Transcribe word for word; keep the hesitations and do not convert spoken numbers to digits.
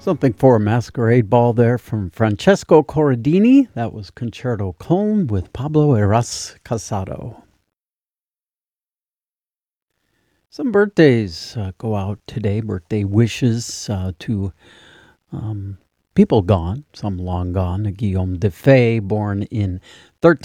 Something for a masquerade ball there from Francesco Corradini. That was Concerto Clone with Pablo Eras Casado. Some birthdays uh, go out today, birthday wishes uh, to um, people gone, some long gone. Guillaume Dufay, born in